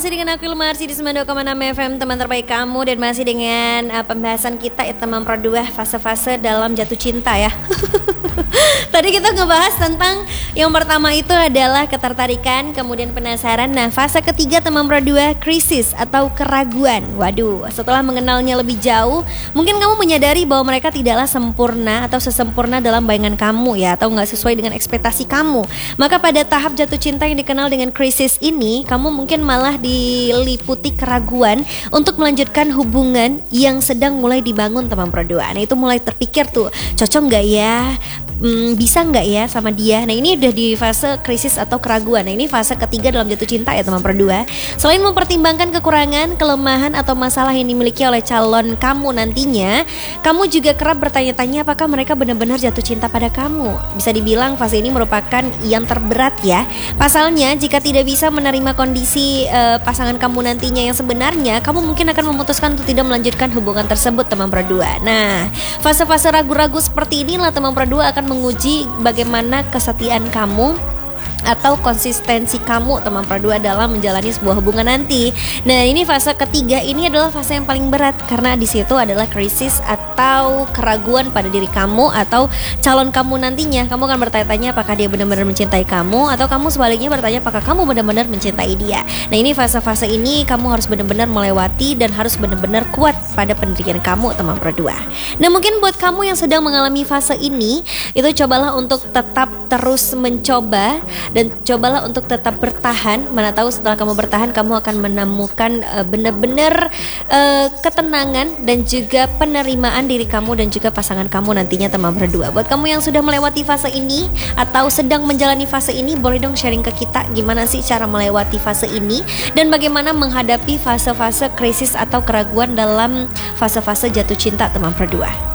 masih dengan aku Ilmarsi di 92,6 FM, teman terbaik kamu. Dan masih dengan pembahasan kita teman pro 2, fase-fase dalam jatuh cinta ya. Tadi kita ngebahas tentang yang pertama itu adalah ketertarikan, kemudian penasaran. Nah, fase ketiga teman pro 2, krisis atau keraguan. Waduh, setelah mengenalnya lebih jauh, mungkin kamu menyadari bahwa mereka tidaklah sempurna atau sesempurna dalam bayangan kamu ya, atau nggak sesuai dengan ekspektasi kamu. Maka pada tahap jatuh cinta yang dikenal dengan krisis ini, kamu mungkin malah diliputi keraguan untuk melanjutkan hubungan yang sedang mulai dibangun teman pro 2. Nah, itu mulai terpikir tuh, cocok nggak ya? Bisa nggak ya sama dia? Nah, ini udah di fase krisis atau keraguan. Nah, ini fase ketiga dalam jatuh cinta ya teman pro 2. Selain mempertimbangkan kekurangan, kelemahan atau masalah yang dimiliki oleh calon kamu nantinya, kamu juga kerap bertanya-tanya apakah mereka benar-benar jatuh cinta pada kamu. Bisa dibilang fase ini merupakan yang terberat ya. Pasalnya, jika tidak bisa menerima kondisi pasangan kamu nantinya yang sebenarnya, kamu mungkin akan memutuskan untuk tidak melanjutkan hubungan tersebut teman pro 2. Nah, fase-fase ragu-ragu seperti inilah teman pro 2 akan menguji bagaimana kesetiaan kamu atau konsistensi kamu teman pro 2 dalam menjalani sebuah hubungan nanti. Nah, ini fase ketiga ini adalah fase yang paling berat karena di situ adalah krisis atau keraguan pada diri kamu atau calon kamu nantinya. Kamu akan bertanya-tanya apakah dia benar-benar mencintai kamu, atau kamu sebaliknya bertanya apakah kamu benar-benar mencintai dia. Nah, ini fase-fase ini kamu harus benar-benar melewati dan harus benar-benar kuat pada pendirian kamu teman pro 2. Nah, mungkin buat kamu yang sedang mengalami fase ini, itu cobalah untuk tetap terus mencoba dan cobalah untuk tetap bertahan. Mana tahu setelah kamu bertahan, kamu akan menemukan benar-benar ketenangan dan juga penerimaan diri kamu dan juga pasangan kamu nantinya teman pro 2. Buat kamu yang sudah melewati fase ini atau sedang menjalani fase ini, boleh dong sharing ke kita gimana sih cara melewati fase ini dan bagaimana menghadapi fase-fase krisis atau keraguan dalam fase-fase jatuh cinta teman pro 2.